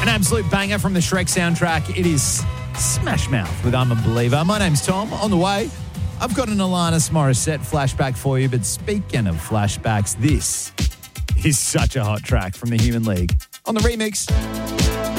An absolute banger from the Shrek soundtrack. It is Smash Mouth with I'm a Believer. My name's Tom. On the way, I've got an Alanis Morissette flashback for you. But speaking of flashbacks, this is such a hot track from the Human League on the remix.